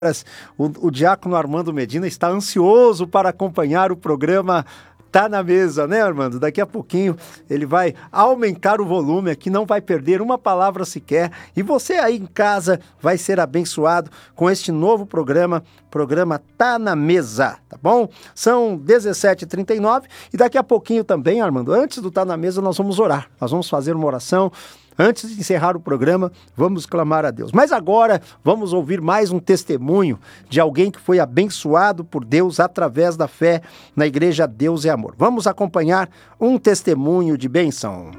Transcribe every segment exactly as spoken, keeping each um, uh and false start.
O, o diácono Armando Medina está ansioso para acompanhar o programa Tá na Mesa, né, Armando? Daqui a pouquinho ele vai aumentar o volume aqui, não vai perder uma palavra sequer. E você aí em casa vai ser abençoado com este novo programa, programa Tá na Mesa, tá bom? São dezessete e trinta e nove e daqui a pouquinho também, Armando, antes do Tá na Mesa, nós vamos orar. Nós vamos fazer uma oração. Antes de encerrar o programa, vamos clamar a Deus. Mas agora, vamos ouvir mais um testemunho de alguém que foi abençoado por Deus através da fé na Igreja Deus é Amor. Vamos acompanhar um testemunho de bênção.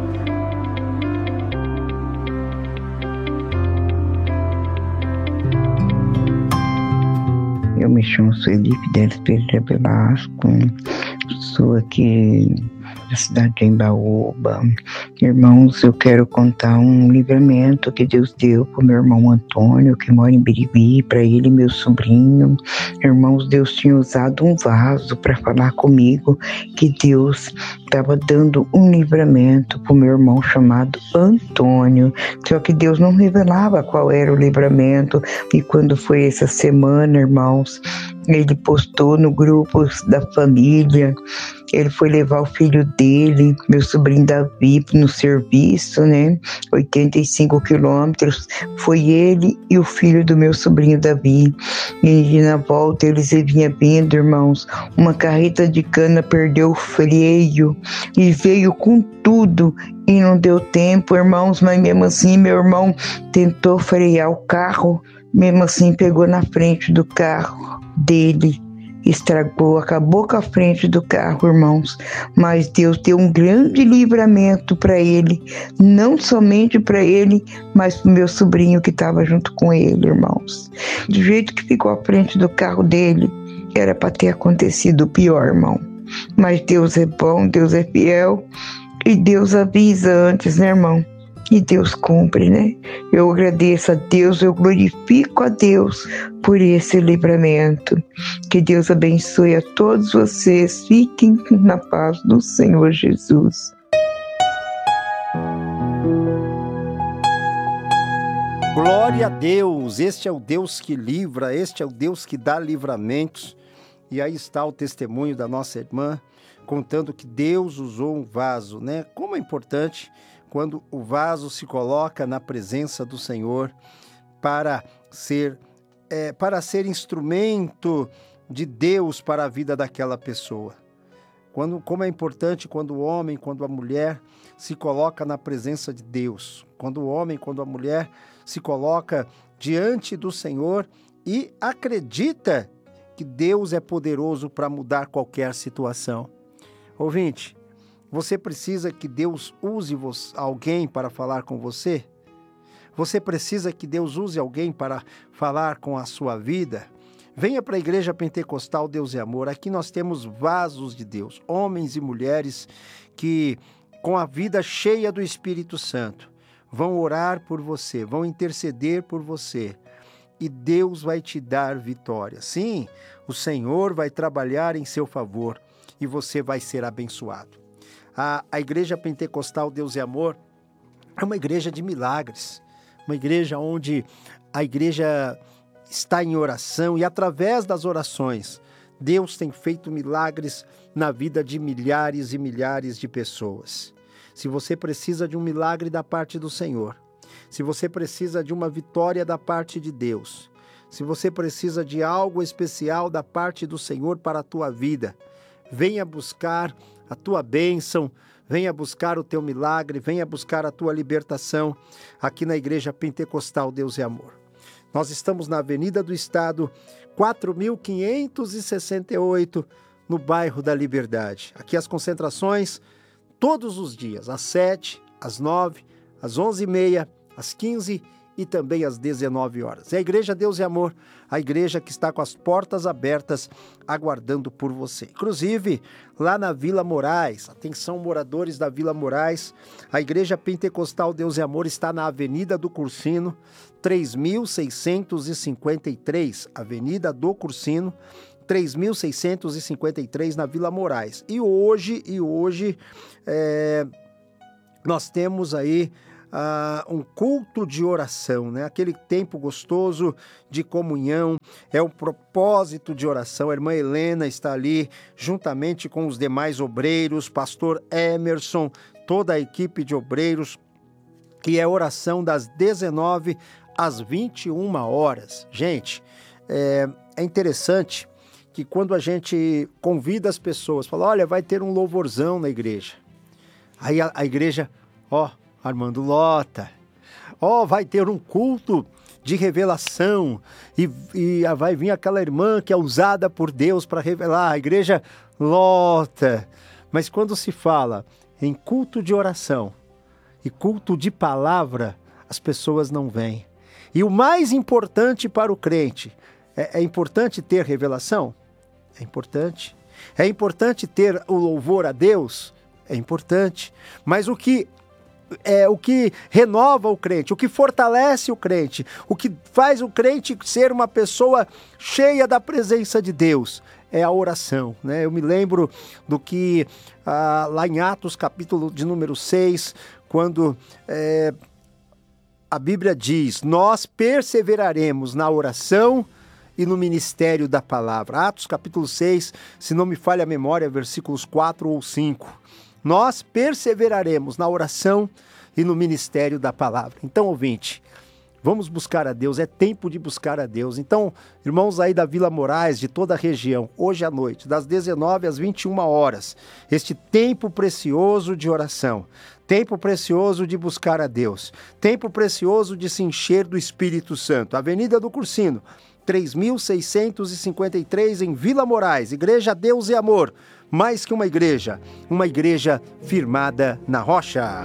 Eu me chamo Sueli Fidelis Pereira Velasco, sou aqui da cidade de Embaúba. Irmãos, eu quero contar um livramento que Deus deu para o meu irmão Antônio, que mora em Birigui, para ele e meu sobrinho. Irmãos, Deus tinha usado um vaso para falar comigo que Deus estava dando um livramento para o meu irmão chamado Antônio. Só que Deus não revelava qual era o livramento. E quando foi essa semana, irmãos, ele postou no grupo da família. Ele foi levar o filho dele, meu sobrinho Davi, no serviço, né? oitenta e cinco quilômetros. Foi ele e o filho do meu sobrinho Davi. E na volta eles vinham vindo, irmãos. Uma carreta de cana perdeu o freio e veio com tudo. E não deu tempo, irmãos. Mas mesmo assim, meu irmão tentou frear o carro. Mesmo assim, pegou na frente do carro dele. Estragou, acabou com a frente do carro, irmãos. Mas Deus deu um grande livramento para ele, não somente para ele, mas para o meu sobrinho que estava junto com ele, irmãos. Do jeito que ficou à frente do carro dele, era para ter acontecido o pior, irmão. Mas Deus é bom, Deus é fiel e Deus avisa antes, né, irmão? E Deus cumpre, né? Eu agradeço a Deus, eu glorifico a Deus por esse livramento. Que Deus abençoe a todos vocês. Fiquem na paz do Senhor Jesus. Glória a Deus! Este é o Deus que livra, este é o Deus que dá livramentos. E aí está o testemunho da nossa irmã, contando que Deus usou um vaso, né? Como é importante quando o vaso se coloca na presença do Senhor para ser, é, para ser instrumento de Deus para a vida daquela pessoa. Quando, como é importante quando o homem, quando a mulher se coloca na presença de Deus. Quando o homem, quando a mulher se coloca diante do Senhor e acredita que Deus é poderoso para mudar qualquer situação. Ouvinte, você precisa que Deus use alguém para falar com você? Você precisa que Deus use alguém para falar com a sua vida? Venha para a Igreja Pentecostal Deus é Amor. Aqui nós temos vasos de Deus, homens e mulheres que, com a vida cheia do Espírito Santo, vão orar por você, vão interceder por você. E Deus vai te dar vitória. Sim, o Senhor vai trabalhar em seu favor e você vai ser abençoado. A, a Igreja Pentecostal Deus é Amor é uma igreja de milagres, uma igreja onde a igreja está em oração e através das orações, Deus tem feito milagres na vida de milhares e milhares de pessoas. Se você precisa de um milagre da parte do Senhor, se você precisa de uma vitória da parte de Deus, se você precisa de algo especial da parte do Senhor para a tua vida, venha buscar a tua bênção, venha buscar o teu milagre, venha buscar a tua libertação aqui na Igreja Pentecostal Deus é Amor. Nós estamos na Avenida do Estado, quatro mil quinhentos e sessenta e oito, no bairro da Liberdade. Aqui as concentrações todos os dias, às sete, às nove, às onze e meia, às quinze e também às dezenove horas. É a Igreja Deus é Amor, a igreja que está com as portas abertas, aguardando por você. Inclusive, lá na Vila Moraes, atenção moradores da Vila Moraes, a Igreja Pentecostal Deus é Amor está na Avenida do Cursino, três mil seiscentos e cinquenta e três, Avenida do Cursino, três mil seiscentos e cinquenta e três, na Vila Moraes. E hoje, e hoje, é, nós temos aí ah, um culto de oração, né? Aquele tempo gostoso de comunhão, é o propósito de oração. A irmã Helena está ali juntamente com os demais obreiros, pastor Emerson, toda a equipe de obreiros, que é oração das dezenove às vinte e uma horas. Gente, é, é interessante que quando a gente convida as pessoas, fala, olha, vai ter um louvorzão na igreja. Aí a, a igreja, ó, Armando lota. Ó, vai ter um culto de revelação e, e vai vir aquela irmã que é usada por Deus para revelar. A igreja lota. Mas quando se fala em culto de oração e culto de palavra, as pessoas não vêm. E o mais importante para o crente, é, é importante ter revelação? É importante. É importante ter o louvor a Deus? É importante. Mas o que é o que renova o crente, o que fortalece o crente, o que faz o crente ser uma pessoa cheia da presença de Deus, é a oração, né? Eu me lembro do que ah, lá em Atos, capítulo de número seis, quando é, a Bíblia diz, nós perseveraremos na oração e no ministério da palavra. Atos capítulo seis, se não me falha a memória, versículos quatro ou cinco. Nós perseveraremos na oração e no ministério da palavra. Então, ouvinte, vamos buscar a Deus, é tempo de buscar a Deus. Então, irmãos aí da Vila Moraes, de toda a região, hoje à noite, das dezenove às vinte e uma horas, este tempo precioso de oração, tempo precioso de buscar a Deus, tempo precioso de se encher do Espírito Santo. Avenida do Cursino, três mil seiscentos e cinquenta e três em Vila Moraes, Igreja Deus e Amor, mais que uma igreja, uma igreja firmada na rocha.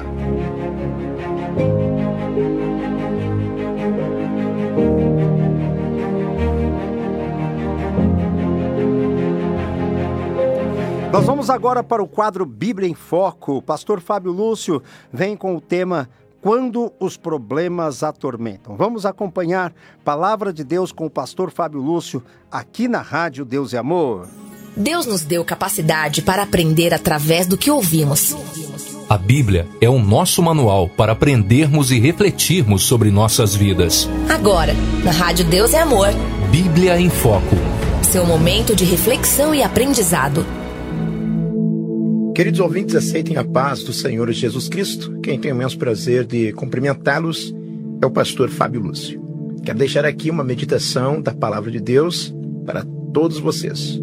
Nós vamos agora para o quadro Bíblia em Foco. O pastor Fábio Lúcio vem com o tema Quando os problemas atormentam. Vamos acompanhar Palavra de Deus com o pastor Fábio Lúcio aqui na Rádio Deus e Amor. Deus nos deu capacidade para aprender através do que ouvimos. A Bíblia é o nosso manual para aprendermos e refletirmos sobre nossas vidas. Agora, na Rádio Deus e Amor, Bíblia em Foco. Seu momento de reflexão e aprendizado. Queridos ouvintes, aceitem a paz do Senhor Jesus Cristo. Quem tem o imenso prazer de cumprimentá-los é o pastor Fábio Lúcio. Quero deixar aqui uma meditação da Palavra de Deus para todos vocês.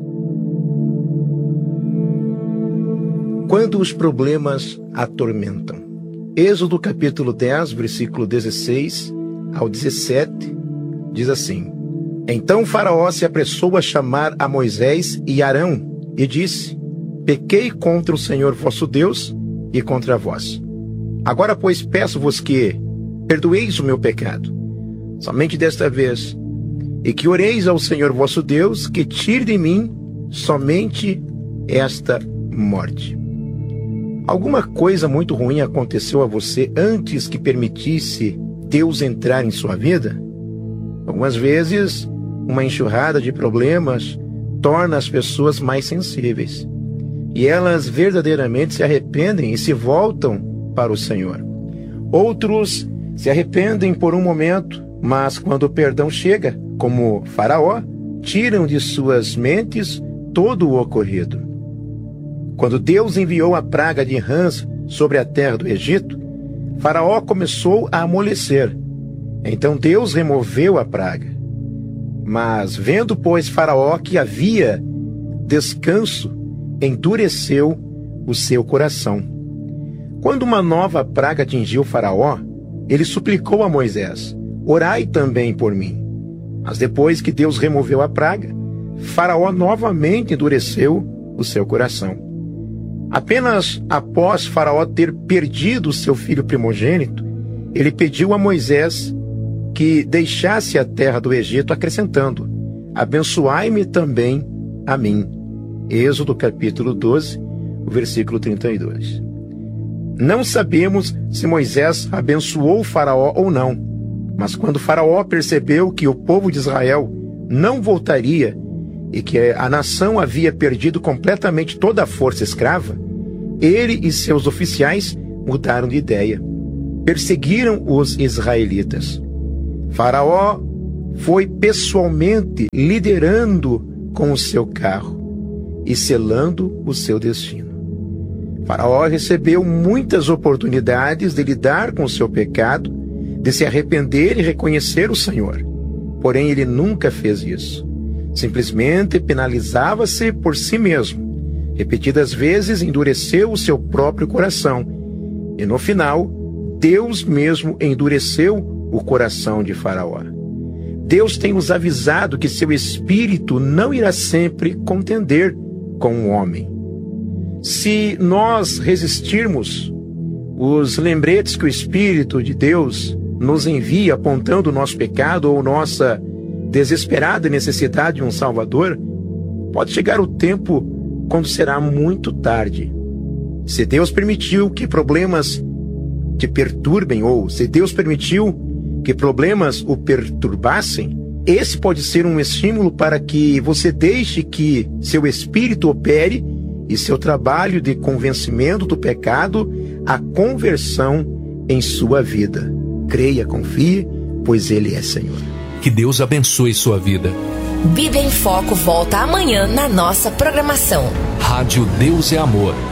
Quando os problemas atormentam. Êxodo capítulo dez, versículo dezesseis ao dezessete, diz assim: Então Faraó se apressou a chamar a Moisés e Arão e disse: Pequei contra o Senhor vosso Deus e contra vós. Agora, pois, peço-vos que perdoeis o meu pecado, somente desta vez, e que oreis ao Senhor vosso Deus, que tire de mim somente esta morte. Alguma coisa muito ruim aconteceu a você antes que permitisse Deus entrar em sua vida? Algumas vezes, uma enxurrada de problemas torna as pessoas mais sensíveis. E elas verdadeiramente se arrependem e se voltam para o Senhor. Outros se arrependem por um momento, mas quando o perdão chega, como Faraó, tiram de suas mentes todo o ocorrido. Quando Deus enviou a praga de rãs sobre a terra do Egito, Faraó começou a amolecer. Então Deus removeu a praga. Mas vendo, pois, Faraó que havia descanso, endureceu o seu coração. Quando uma nova praga atingiu Faraó, ele suplicou a Moisés: Orai também por mim. Mas depois que Deus removeu a praga, Faraó novamente endureceu o seu coração. Apenas após Faraó ter perdido seu filho primogênito, ele pediu a Moisés que deixasse a terra do Egito, acrescentando: Abençoai-me também a mim. Êxodo capítulo doze, versículo trinta e dois. Não sabemos se Moisés abençoou Faraó ou não, mas quando Faraó percebeu que o povo de Israel não voltaria e que a nação havia perdido completamente toda a força escrava, ele e seus oficiais mudaram de ideia. perseguiram os israelitas. Faraó foi pessoalmente liderando com o seu carro e selando o seu destino. Faraó recebeu muitas oportunidades de lidar com o seu pecado, de se arrepender e reconhecer o Senhor. Porém, ele nunca fez isso. Simplesmente penalizava-se por si mesmo. Repetidas vezes endureceu o seu próprio coração. E no final, Deus mesmo endureceu o coração de Faraó. Deus tem nos avisado que seu espírito não irá sempre contender com o homem. Se nós resistirmos os lembretes que o Espírito de Deus nos envia apontando o nosso pecado ou nossa desesperada necessidade de um Salvador, pode chegar o tempo quando será muito tarde. Se Deus permitiu que problemas te perturbem, ou se Deus permitiu que problemas o perturbassem, esse pode ser um estímulo para que você deixe que seu espírito opere e seu trabalho de convencimento do pecado, a conversão em sua vida. Creia, confie, pois Ele é Senhor. Que Deus abençoe sua vida. Bíblia em Foco volta amanhã na nossa programação. Rádio Deus é Amor.